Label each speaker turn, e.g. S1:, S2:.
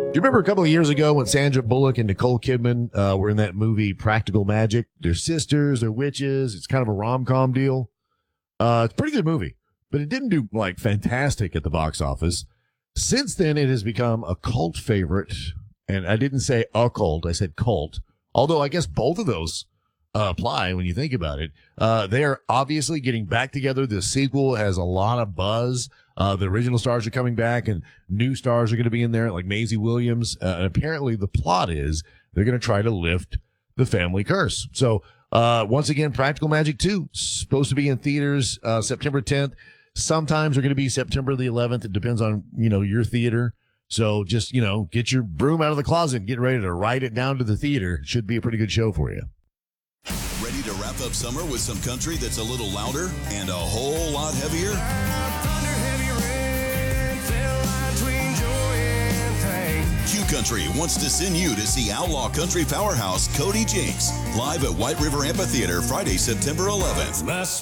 S1: Do you remember a couple of years ago when Sandra Bullock and Nicole Kidman were in that movie Practical Magic? They're sisters, they're witches. It's kind of a rom-com deal. It's a pretty good movie, but it didn't do like fantastic at the box office. Since then, it has become a cult favorite. And I didn't say a cult, I said cult. Although I guess both of those apply when you think about it. They are obviously getting back together. The sequel has a lot of buzz. The original stars are coming back and new stars are going to be in there like Maisie Williams. And apparently the plot is they're going to try to lift the family curse. So, once again, Practical Magic 2 supposed to be in theaters, September 10th. Sometimes they're going to be September the 11th. It depends on, your theater. So just, get your broom out of the closet and get ready to ride it down to the theater. Should be a pretty good show for you.
S2: Ready to wrap up summer with some country that's a little louder and a whole lot heavier? Q Country wants to send you to see outlaw country powerhouse Cody Jinks live at White River Amphitheater Friday, September 11th.